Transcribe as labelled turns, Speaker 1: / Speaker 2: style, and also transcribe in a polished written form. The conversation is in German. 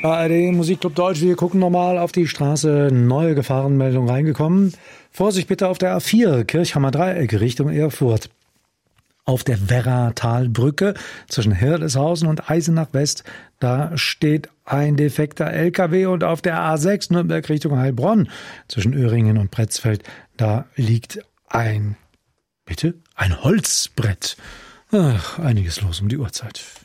Speaker 1: ARD Musikclub Deutsch, wir gucken nochmal auf die Straße. Neue Gefahrenmeldung reingekommen. Vorsicht bitte auf der A4, Kirchhammer Dreieck, Richtung Erfurt. Auf der Werratalbrücke zwischen Hildeshausen und Eisenach West, da steht ein defekter LKW. Und auf der A6 Nürnberg Richtung Heilbronn zwischen Öhringen und Pretzfeld, da liegt ein Holzbrett. Ach, einiges los um die Uhrzeit.